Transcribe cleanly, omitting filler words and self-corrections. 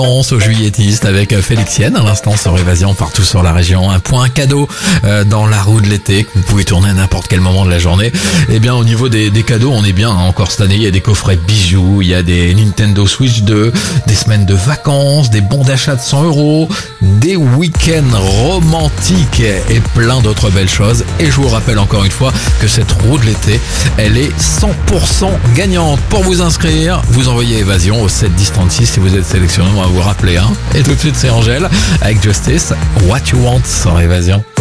Au juillettiste avec Félixienne à l'instant sur Évasion partout sur la région. Un point cadeau dans la roue de l'été que vous pouvez tourner à n'importe quel moment de la journée. Et bien au niveau des cadeaux, on est bien encore cette année. Il y a des coffrets bijoux, il y a des Nintendo Switch 2, des semaines de vacances, des bons d'achat de 100 €, des week-ends romantiques et plein d'autres belles choses. Et je vous rappelle encore une fois que cette roue de l'été, elle est 100% gagnante. Pour vous inscrire, vous envoyez Évasion au 7 10 36 si vous êtes sélectionné. On va vous rappeler, hein. Et tout de suite, c'est Angèle avec Justice, What You Want sur Évasion.